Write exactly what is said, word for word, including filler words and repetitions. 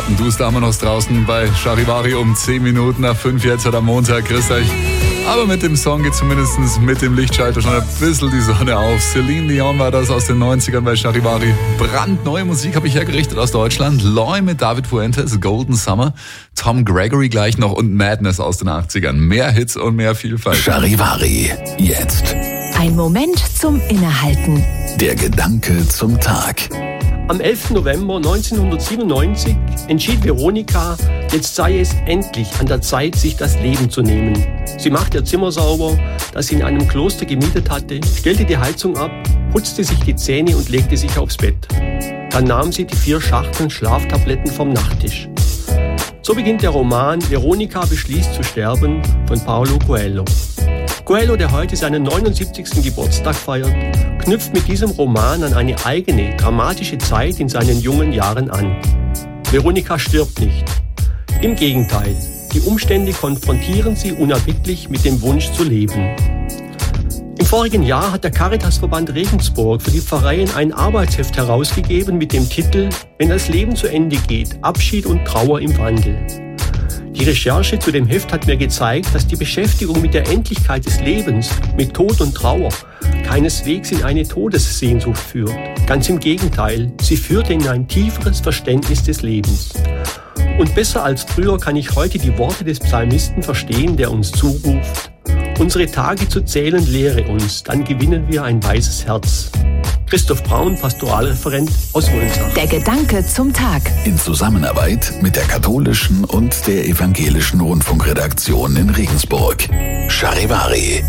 Schatten. Duster haben wir noch draußen bei Charivari um zehn Minuten nach fünf jetzt heute am Montag. Grüßt euch. Aber mit dem Song geht zumindest mit dem Lichtschalter schon ein bisschen die Sonne auf. Celine Dion war das aus den neunzigern bei Charivari. Brandneue Musik habe ich hergerichtet aus Deutschland. Loy mit David Fuentes, Golden Summer. Tom Gregory gleich noch und Madness aus den achtzigern. Mehr Hits und mehr Vielfalt. Charivari, jetzt. Ein Moment zum Innehalten. Der Gedanke zum Tag. Am elften November neunzehnhundertsiebenundneunzig entschied Veronika, jetzt sei es endlich an der Zeit, sich das Leben zu nehmen. Sie machte ihr Zimmer sauber, das sie in einem Kloster gemietet hatte, stellte die Heizung ab, putzte sich die Zähne und legte sich aufs Bett. Dann nahm sie die vier Schachteln Schlaftabletten vom Nachttisch. So beginnt der Roman Veronika beschließt zu sterben von Paulo Coelho. Coelho, der heute seinen neunundsiebzigsten Geburtstag feiert, knüpft mit diesem Roman an eine eigene, dramatische Zeit in seinen jungen Jahren an. Veronika stirbt nicht. Im Gegenteil, die Umstände konfrontieren sie unerbittlich mit dem Wunsch zu leben. Im vorigen Jahr hat der Caritasverband Regensburg für die Pfarreien ein Arbeitsheft herausgegeben mit dem Titel »Wenn das Leben zu Ende geht, Abschied und Trauer im Wandel«. Die Recherche zu dem Heft hat mir gezeigt, dass die Beschäftigung mit der Endlichkeit des Lebens, mit Tod und Trauer, keineswegs in eine Todessehnsucht führt. Ganz im Gegenteil, sie führt in ein tieferes Verständnis des Lebens. Und besser als früher kann ich heute die Worte des Psalmisten verstehen, der uns zuruft: Unsere Tage zu zählen lehre uns, dann gewinnen wir ein weißes Herz. Christoph Braun, Pastoralreferent aus Wolnsach. Der Gedanke zum Tag. In Zusammenarbeit mit der katholischen und der evangelischen Rundfunkredaktion in Regensburg. Charivari.